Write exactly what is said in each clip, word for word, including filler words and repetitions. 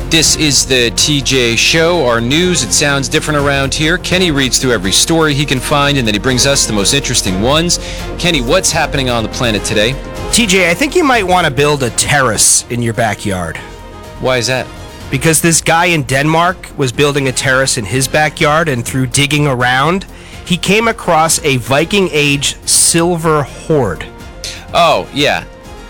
This is the T J Show, our news. It sounds different around here. Kenny reads through every story he can find, and then he brings us the most interesting ones. Kenny, what's happening on the planet today? T J, I think you might want to build a terrace in your backyard. Why is that? Because this guy in Denmark was building a terrace in his backyard, and through digging around, he came across a Viking Age silver hoard. Oh, yeah.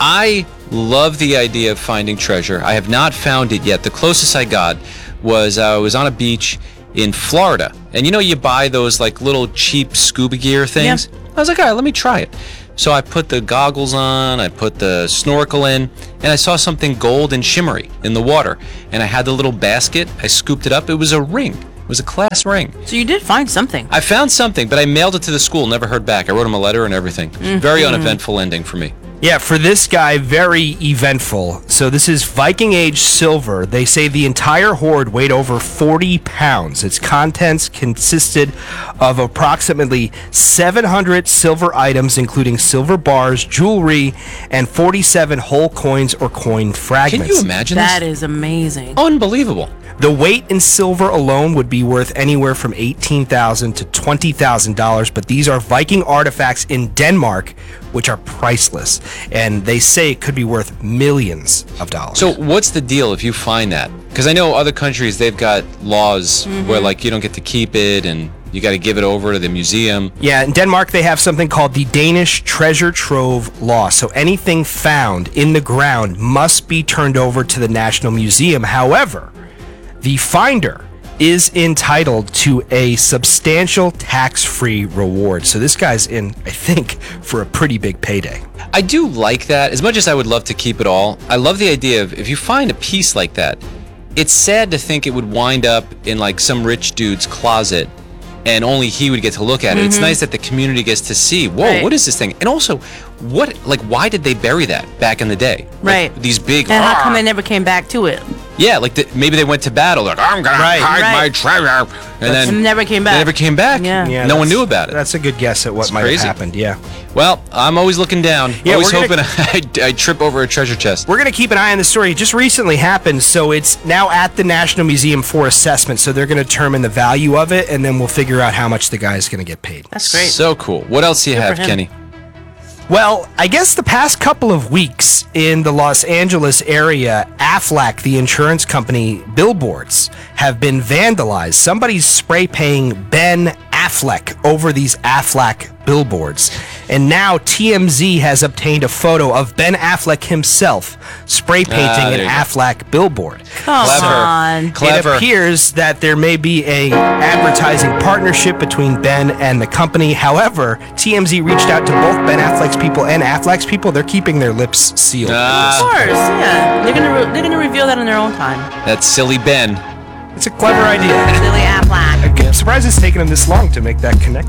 I love the idea of finding treasure. I have not found it yet. The closest I got was uh, I was on a beach in Florida. And you know, you buy those like little cheap scuba gear things? Yeah. I was like, all right, let me try it. So I put the goggles on, I put the snorkel in, and I saw something gold and shimmery in the water. And I had the little basket. I scooped it up. It was a ring. It was a class ring. So you did find something. I found something, but I mailed it to the school. Never heard back. I wrote him a letter and everything. Mm-hmm. Very uneventful ending for me. Yeah, for this guy, very eventful. So this is Viking Age silver. They say the entire hoard weighed over forty pounds. Its contents consisted of approximately seven hundred silver items, including silver bars, jewelry, and forty-seven whole coins or coin fragments. Can you imagine this? That is amazing. Unbelievable. The weight in silver alone would be worth anywhere from eighteen thousand dollars to twenty thousand dollars, but these are Viking artifacts in Denmark, which are priceless, and they say it could be worth millions of dollars. So what's the deal if you find that? Because I know other countries, they've got laws mm-hmm. where like you don't get to keep it and you got to give it over to the museum. Yeah, in Denmark they have something called the Danish Treasure Trove Law. So anything found in the ground must be turned over to the National Museum. However, the finder is entitled to a substantial tax-free reward. So this guy's in, I think, for a pretty big payday. I do like that. As much as I would love to keep it all, I love the idea of if you find a piece like that, it's sad to think it would wind up in like some rich dude's closet and only he would get to look at it. Mm-hmm. It's nice that the community gets to see, whoa, right. What is this thing? And also, what, like, why did they bury that back in the day? Right. Like, these big... And how come they never came back to it? Yeah, like the, maybe they went to battle. Like, I'm going right. to hide right. my treasure. And then... And never came back. They never came back. Yeah. yeah no one knew about it. That's a good guess at what it's might crazy. have happened, yeah. Well, I'm always looking down. Yeah, always we're hoping gonna, I, I trip over a treasure chest. We're going to keep an eye on the story. It just recently happened, so it's now at the National Museum for assessment. So they're going to determine the value of it, and then we'll figure out how much the guy is going to get paid. That's great. So cool. What else do you Good have, for him. Kenny? Well, I guess the past couple of weeks in the Los Angeles area, Aflac, the insurance company, billboards have been vandalized. Somebody's spray painting Ben Affleck over these Aflac billboards. And now T M Z has obtained a photo of Ben Affleck himself spray painting Ah, an Affleck billboard. Come Clever. on. Clever. It appears that there may be a advertising partnership between Ben and the company. However, T M Z reached out to both Ben Affleck's people and Affleck's people. They're keeping their lips sealed. Ah. Of course, yeah. They're gonna re- they're gonna reveal that in their own time. That's silly Ben. It's a clever idea. Lily Affleck. I'm surprised it's taken them this long to make that connection.